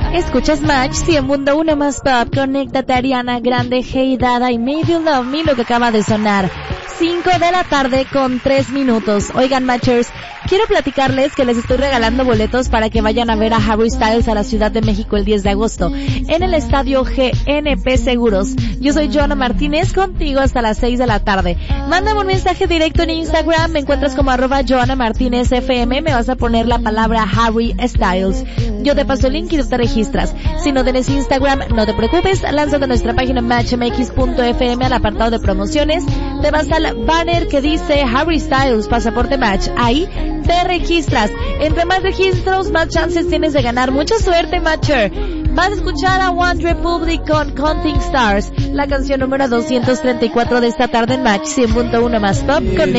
Escuchas Match 100.1 más pop. Conéctate, Ariana Grande, Hey Dada y Maybe You Love Me, lo que acaba de sonar. 5 de la tarde con 3 minutos. Oigan, Matchers, quiero platicarles que les estoy regalando boletos para que vayan a ver a Harry Styles a la Ciudad de México el 10 de agosto en el estadio GNP Seguros. Yo soy Joana Martínez, contigo hasta las 6 de la tarde. Mándame un mensaje directo en Instagram, me encuentras como @JoanaMartínezFM, me vas a poner la palabra Harry Styles. Yo te paso el link y tú te registras. Si no tienes Instagram, no te preocupes, lánzate a nuestra página matchmx.fm al apartado de promociones, te vas al banner que dice Harry Styles Pasaporte Match, ahí te registras. Entre más registros, más chances tienes de ganar. Mucha suerte, Matcher. Vas a escuchar a One Republic con Counting Stars, la canción número 234 de esta tarde en Match 100.1 más pop con